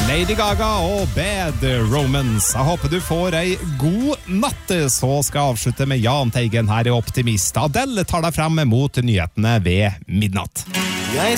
Lady Gaga og Bad Romance. Jeg håper du får ei god natt. Så skal jeg avslutte med Jahn Teigen her i Optimist. Adele tar deg frem mot nyhetene ved midnatt. Jeg